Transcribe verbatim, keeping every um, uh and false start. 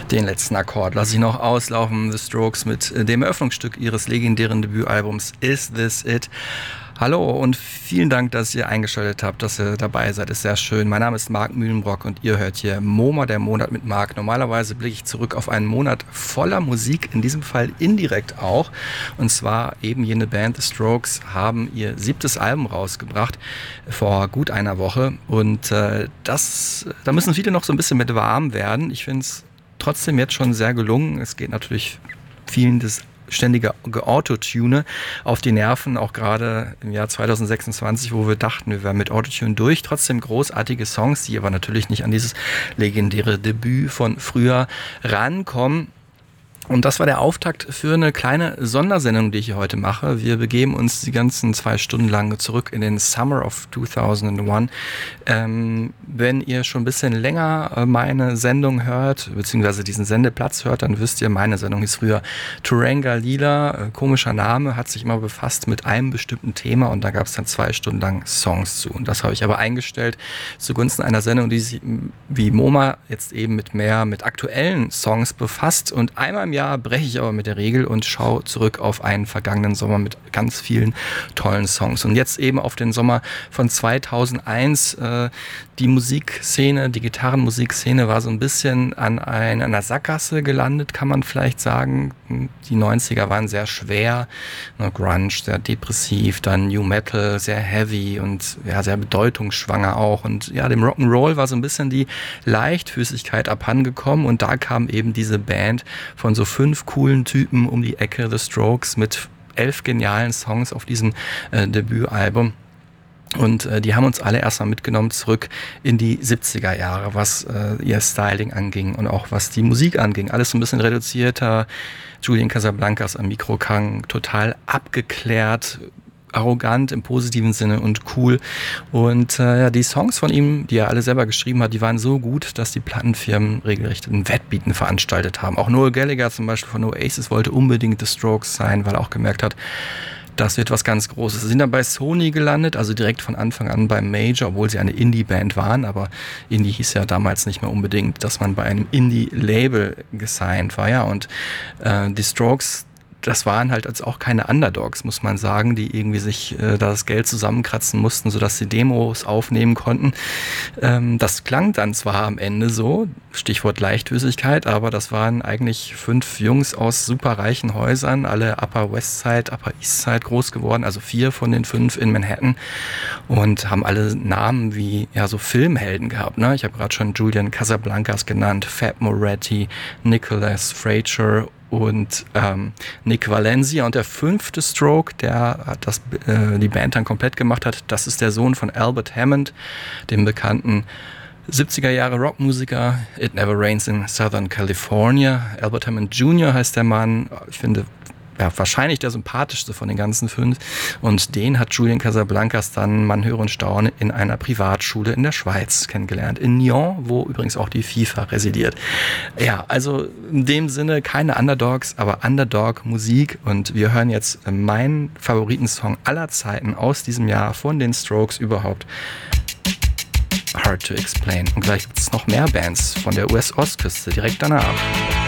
Den letzten Akkord lasse ich noch auslaufen. The Strokes mit dem Eröffnungsstück ihres legendären Debütalbums Is This It? Hallo und vielen Dank, dass ihr eingeschaltet habt, dass ihr dabei seid. Ist sehr schön. Mein Name ist Marc Mühlenbrock und ihr hört hier MoMA, der Monat mit Marc. Normalerweise blicke ich zurück auf einen Monat voller Musik, in diesem Fall indirekt auch. Und zwar eben jene Band The Strokes haben ihr siebtes Album rausgebracht vor gut einer Woche. Und äh, das, da müssen viele noch so ein bisschen mit warm werden. Ich finde es trotzdem jetzt schon sehr gelungen. Es geht natürlich vielen das ständige Autotune auf die Nerven, auch gerade im Jahr zwanzig sechsundzwanzig, wo wir dachten, wir wären mit Autotune durch. Trotzdem großartige Songs, die aber natürlich nicht an dieses legendäre Debüt von früher rankommen. Und das war der Auftakt für eine kleine Sondersendung, die ich hier heute mache. Wir begeben uns die ganzen zwei Stunden lang zurück in den Summer of zweitausendeins. Ähm, wenn ihr schon ein bisschen länger meine Sendung hört, beziehungsweise diesen Sendeplatz hört, dann wisst ihr, meine Sendung hieß früher Turanga Lila. Äh, komischer Name, hat sich immer befasst mit einem bestimmten Thema und da gab es dann zwei Stunden lang Songs zu. Und das habe ich aber eingestellt zugunsten einer Sendung, die sich wie MoMA jetzt eben mit mehr, mit aktuellen Songs befasst. Und einmal im Jahr breche ich aber mit der Regel und schaue zurück auf einen vergangenen Sommer mit ganz vielen tollen Songs. Und jetzt eben auf den Sommer von zweitausendeins. Äh, die Musikszene, die Gitarrenmusikszene war so ein bisschen an ein, einer Sackgasse gelandet, kann man vielleicht sagen. Die neunziger waren sehr schwer, ne, Grunge, sehr depressiv, dann New Metal, sehr heavy und ja, sehr bedeutungsschwanger auch. Und ja, dem Rock'n'Roll war so ein bisschen die Leichtfüßigkeit abhandengekommen und da kam eben diese Band von so fünf coolen Typen um die Ecke, The Strokes, mit elf genialen Songs auf diesem äh, Debütalbum. Und äh, die haben uns alle erstmal mitgenommen zurück in die siebziger Jahre, was äh, ihr Styling anging und auch was die Musik anging. Alles so ein bisschen reduzierter. Julian Casablancas am Mikro klang total abgeklärt, arrogant im positiven Sinne und cool. Und äh, ja, die Songs von ihm, die er alle selber geschrieben hat, die waren so gut, dass die Plattenfirmen regelrecht ein Wettbieten veranstaltet haben. Auch Noel Gallagher zum Beispiel von Oasis wollte unbedingt The Strokes sein, weil er auch gemerkt hat, das wird was ganz Großes. Sie sind dann bei Sony gelandet, also direkt von Anfang an beim Major, obwohl sie eine Indie-Band waren, aber Indie hieß ja damals nicht mehr unbedingt, dass man bei einem Indie-Label gesigned war, ja, und äh, die Strokes, das waren halt als auch keine Underdogs, muss man sagen, die irgendwie sich äh, das Geld zusammenkratzen mussten, sodass sie Demos aufnehmen konnten. Ähm, das klang dann zwar am Ende so, Stichwort Leichtfüßigkeit, aber das waren eigentlich fünf Jungs aus superreichen Häusern, alle Upper West Side, Upper East Side groß geworden, also vier von den fünf in Manhattan und haben alle Namen wie ja so Filmhelden gehabt. Ne? Ich habe gerade schon Julian Casablancas genannt, Fab Moretti, Nicholas Frazier und ähm, Nick Valencia. Und der fünfte Stroke, der hat das, äh, die Band dann komplett gemacht hat, das ist der Sohn von Albert Hammond, dem bekannten siebziger Jahre Rockmusiker. It Never Rains in Southern California. Albert Hammond Junior heißt der Mann. Ich finde, ja, wahrscheinlich der sympathischste von den ganzen fünf. Und den hat Julian Casablancas dann, man höre und staune, in einer Privatschule in der Schweiz kennengelernt. In Nyon, wo übrigens auch die FIFA residiert. Ja, also in dem Sinne keine Underdogs, aber Underdog-Musik. Und wir hören jetzt meinen Favoritensong aller Zeiten aus diesem Jahr von den Strokes überhaupt. Hard to Explain. Und gleich gibt es noch mehr Bands von der U S-Ostküste direkt danach.